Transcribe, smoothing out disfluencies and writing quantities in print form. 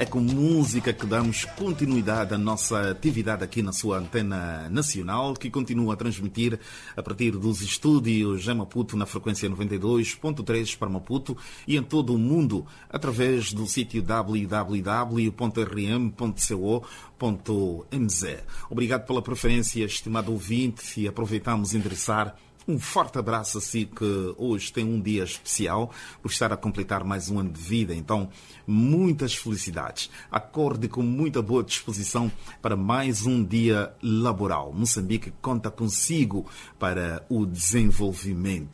É com música que damos continuidade à nossa atividade aqui na sua antena nacional, que continua a transmitir a partir dos estúdios em Maputo na frequência 92.3 para Maputo e em todo o mundo através do sítio www.rm.co.mz. Obrigado pela preferência, estimado ouvinte, e aproveitamos endereçar um forte abraço a si que hoje tem um dia especial por estar a completar mais um ano de vida. Então, muitas felicidades. Acorde com muita boa disposição para mais um dia laboral. Moçambique conta consigo para o desenvolvimento.